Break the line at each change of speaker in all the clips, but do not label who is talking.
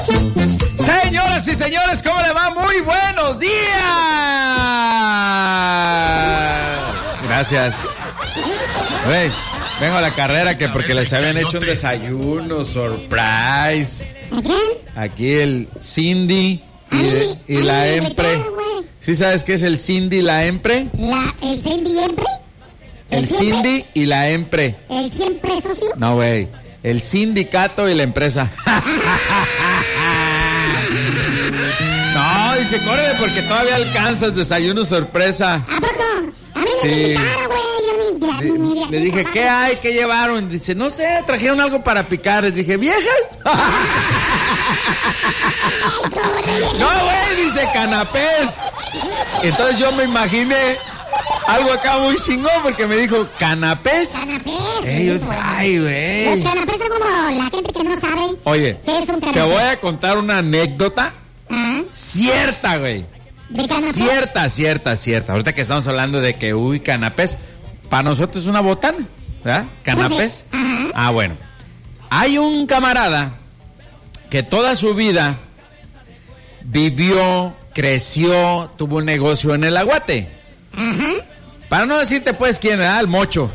Señoras y señores, ¿cómo le va? Muy buenos días. Gracias. Hey, vengo a la carrera que porque les habían hecho un desayuno surprise. Aquí el Cindy y la Empre. ¿Sí sabes qué es el Cindy y la Empre?
¿El Cindy y Empre?
El Cindy y la Empre.
¿El siempre socio?
No, güey. El sindicato y la empresa. No, dice, córrele porque todavía alcanzas desayuno sorpresa.
¿A poco? A mí
Sí.
me invitaron, güey.
Le dije, ¿qué hay? ¿Qué llevaron? Dice, no sé, trajeron algo para picar. Les dije, ¿viejas? No, güey, dice, canapés. Entonces yo me imaginé algo acá muy chingón porque me dijo, ¿canapés?
Canapés.
Ellos, ay, güey.
Los canapés son como la gente que no sabe.
Oye,
¿qué es un canapé?
te voy a contar una anécdota
¿Ah?
cierta, güey.
¿De canapés?
Cierta. Ahorita que estamos hablando de que, canapés, para nosotros es una botana, ¿verdad? Canapés.
Pues sí. Ajá.
Ah, bueno. Hay un camarada que toda su vida vivió, creció, tuvo un negocio en el Aguate.
Ajá.
Para no decirte, pues, quién, ¿verdad? El Mocho.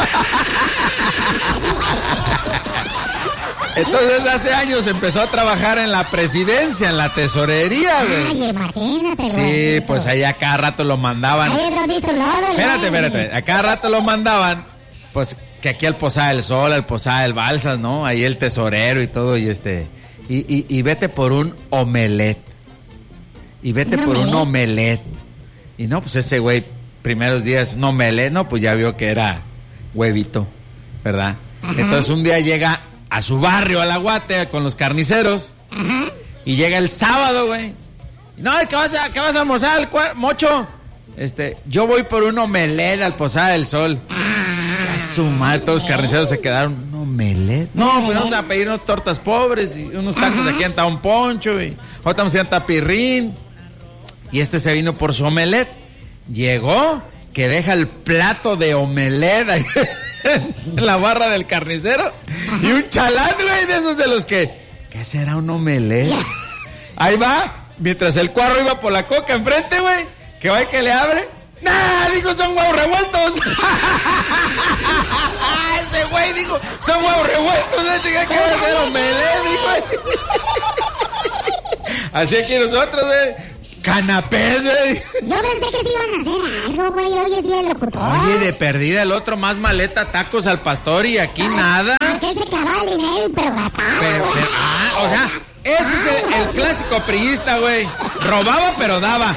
Entonces, hace años empezó a trabajar en la presidencia, en la tesorería, güey.
Ay, imagínate, güey.
Sí, pues ahí a cada rato lo mandaban.
Ahí es donde hizo lodo.
Espérate. A cada rato lo mandaban, pues, que aquí al Posada del Sol, al Posada del Balsas, ¿no? Ahí el tesorero y todo, y vete por un omelet. Y vete por un omelet. Y no, pues ese güey, primeros días, un omelet, no, pues ya vio que era huevito, ¿verdad? Ajá. Entonces un día llega a su barrio, al Aguate, con los carniceros.
Ajá.
Y llega el sábado, güey. No, ¿qué vas a almorzar, Mocho? Yo voy por un omelet al Posada del Sol. A su madre, todos los carniceros se quedaron. ¿Un omelet? No, pues vamos a pedir unas tortas pobres y unos tacos de aquí en un poncho y otra vamos a tapirrín. Y se vino por su omelet. Llegó, que deja el plato de omelet ahí en la barra del carnicero. Y un chalán, güey, de esos de los que... ¿Qué será un omelet? Ahí va, mientras el cuarro iba por la coca enfrente, güey. Que va y que le abre. ¡Nah! Dijo, son huevos revueltos. Ese güey dijo, son huevos revueltos. No llegué que va a ser omelet, dijo. Así aquí nosotros, güey. Canapés, güey.
Yo pensé que se iban a hacer algo, güey. Hoy es día del locutor.
Oye, de perdida el otro más maleta, tacos al pastor y aquí nada.
Aquel se clavaba el dinero, pero gastaba.
O sea, ese es el clásico priista, güey. Robaba, pero daba.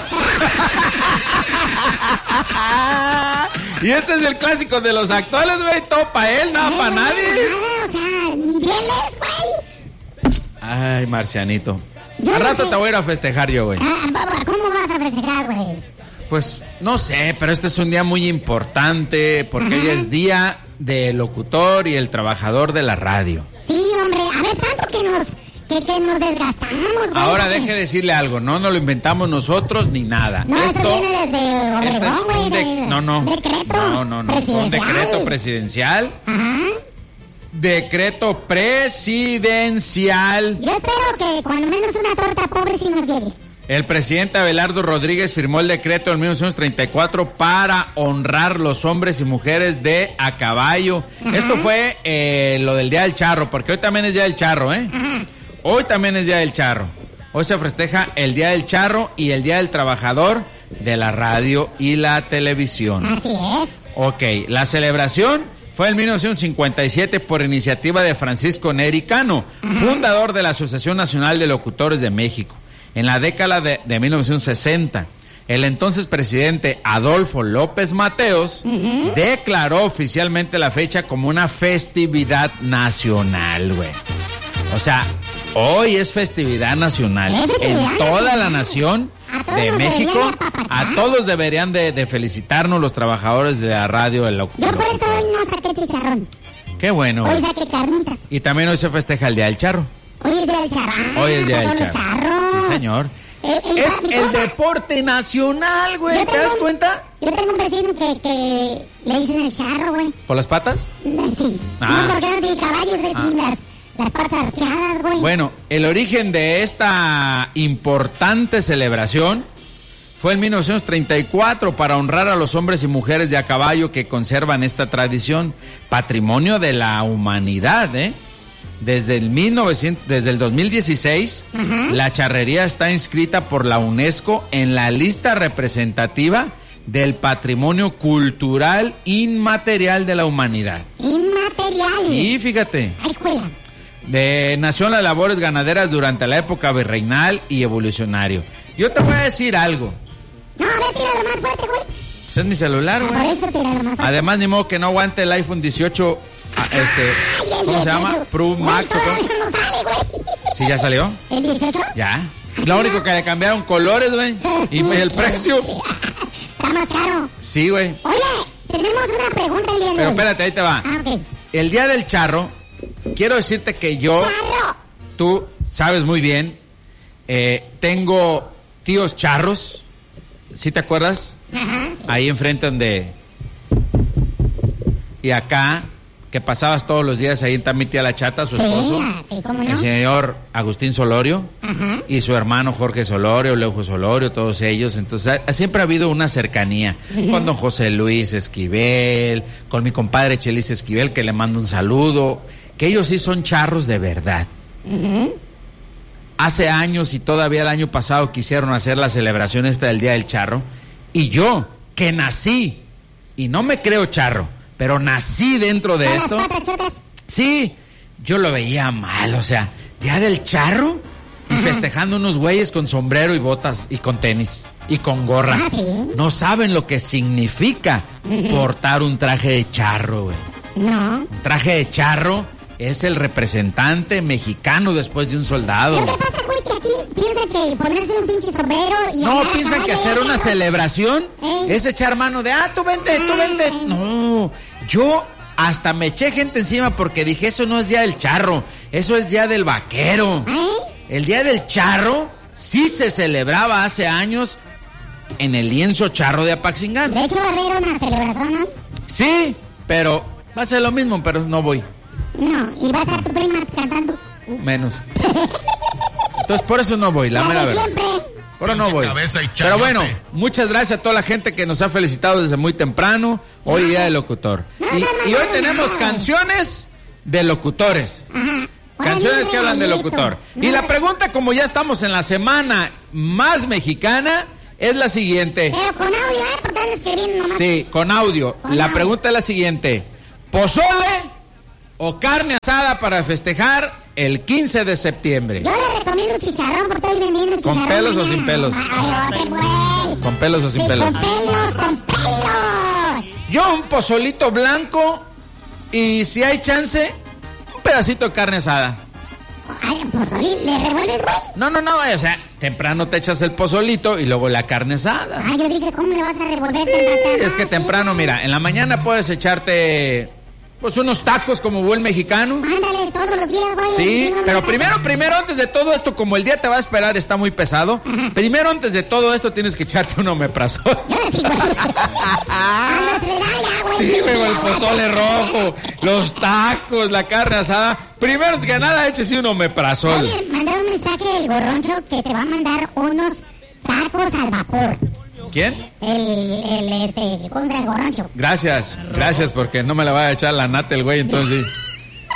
Y este es el clásico de los actuales, güey. Todo para él, nada para nadie.
Nada, o sea, ni rieles, güey.
Ay, Marcianito.
Yo
Al
no
rato
sé.
te voy a ir a festejar yo, güey.
¿Cómo vas a festejar, güey?
Pues, no sé, pero este es un día muy importante porque hoy es día del locutor y el trabajador de la radio.
Sí, hombre, a ver, tanto que nos desgastamos, güey.
Ahora deje decirle algo, no nos lo inventamos nosotros ni nada.
No, esto viene desde Obregón, güey. Decreto.
No, un decreto presidencial.
Ajá.
Decreto presidencial.
Yo espero que cuando menos una torta pobre sí nos llegue.
El presidente Abelardo Rodríguez firmó el decreto en 1934 para honrar los hombres y mujeres de a caballo. Ajá. Esto fue lo del Día del Charro, porque hoy también es Día del Charro, ¿eh?
Ajá.
Hoy también es Día del Charro. Hoy se festeja el Día del Charro y el Día del Trabajador de la radio y la televisión.
Así es.
Ok, la celebración fue en 1957 por iniciativa de Francisco Neri Cano, fundador de la Asociación Nacional de Locutores de México. En la década de 1960, el entonces presidente Adolfo López Mateos declaró oficialmente la fecha como una festividad nacional, güey. O sea, hoy es festividad nacional en toda la nación de México. A todos deberían de felicitarnos los trabajadores de la radio.
Yo por eso hoy no saqué chicharrón.
Qué bueno.
Hoy saqué carnitas.
Y también hoy se festeja el Día del Charro.
Hoy es Día del Charro.
Hoy es Día del Charro. Sí, señor. Es el deporte nacional, güey. ¿Te das cuenta?
Yo tengo un vecino que le dicen el charro, güey.
¿Por las patas?
Sí.
Ah.
No, porque no tiene caballos, tiene las patas arqueadas, güey.
Bueno, el origen de esta importante celebración fue en 1934 para honrar a los hombres y mujeres de a caballo que conservan esta tradición, patrimonio de la humanidad, ¿eh? Desde el 2016, la charrería está inscrita por la UNESCO en la lista representativa del patrimonio cultural inmaterial de la humanidad.
Inmaterial.
Sí, fíjate.
Ay, juela.
Nació en las labores ganaderas durante la época virreinal y evolucionario. Yo te voy a decir algo.
No, a ver, tíralo más fuerte, güey.
Pues es mi celular, güey.
Por eso tíralo más fuerte.
Además, ni modo que no aguante el iPhone 18, ¿cómo se llama? Pro Max.
Todavía no sale, güey.
¿Sí ya salió?
¿El 18?
Ya. Lo único que le cambiaron colores, güey. Y el precio.
Está más caro.
Sí, güey.
Oye, tenemos una pregunta el día de hoy.
Pero espérate, ahí te va.
Ah, ok.
El día del charro, quiero decirte que yo,
¡Charro!
tú sabes muy bien, tengo tíos charros. ¿Sí te acuerdas?
Ajá.
Ahí enfrente donde... Y acá, que pasabas todos los días, ahí está mi tía La Chata, su esposo.
Sí, ¿cómo no?
El señor Agustín Solorio.
Ajá.
Y su hermano Jorge Solorio, Leujo Solorio, todos ellos. Entonces, siempre ha habido una cercanía con don José Luis Esquivel, con mi compadre Chelis Esquivel, que le mando un saludo. Que ellos sí son charros de verdad. Hace años y todavía el año pasado quisieron hacer la celebración esta del Día del Charro. Y yo, que nací, y no me creo charro, pero nací dentro de
¿Con
esto.
las patas chotas?
Sí, yo lo veía mal, o sea, Día del Charro y festejando unos güeyes con sombrero y botas y con tenis y con gorra.
Ah, ¿sí?
No saben lo que significa portar un traje de charro, güey.
No.
Un traje de charro es el representante mexicano después de un soldado.
Lo que pasa, güey, que aquí piensan que ponerse un pinche sombrero y...
No,
andar a
piensan que
caballo
hacer
es
una
charro.
celebración es echar mano de, tú vente, tú vente. No, yo hasta me eché gente encima porque dije, eso no es Día del Charro, eso es Día del Vaquero. El Día del Charro sí se celebraba hace años en el lienzo charro de Apaxingán.
De hecho, va a haber una celebración, ¿no?
Sí, pero va a ser lo mismo, pero no voy.
No, y va a estar tu prima cantando.
Menos. Entonces por eso no voy, la mera
de
verdad.
siempre.
Pero no voy. Pero bueno, muchas gracias a toda la gente que nos ha felicitado desde muy temprano. Hoy día del locutor. Y hoy tenemos canciones de locutores. Canciones que hablan de locutor. Y la pregunta, como ya estamos en la semana más mexicana, es la siguiente.
Pero con audio, porque están escribiendo nomás.
Sí, con audio. La pregunta es la siguiente. ¿Pozole o carne asada para festejar el 15 de septiembre?
Yo le recomiendo chicharrón porque estoy vendiendo chicharrón.
¿Con pelos o sin pelos?
Ay, güey.
¿Con pelos o sin
Sí,
pelos?
con pelos, con pelos.
Yo un pozolito blanco y si hay chance, un pedacito de carne asada.
Ay, pozolí, ¿le revuelves, güey?
No, o sea, temprano te echas el pozolito y luego la carne asada.
Ay, yo dije, ¿cómo le vas a revolver temprano?
Es que temprano, mira, en la mañana puedes echarte pues unos tacos como buen mexicano.
Ándale, todos los días, güey.
Sí, pero primero, antes de todo esto, como el día te va a esperar, está muy pesado. Primero, antes de todo esto, tienes que echarte un omeprazol. Sí, güey, el pozole rojo, los tacos, la carne asada. Primero, antes que nada, échese un omeprazol.
Oye, mandé un mensaje del Gorroncho que te va a mandar unos tacos al vapor.
¿Quién?
¿Cómo se llama el Gorroncho?
Gracias, porque no me la va a echar la nata el güey, entonces sí.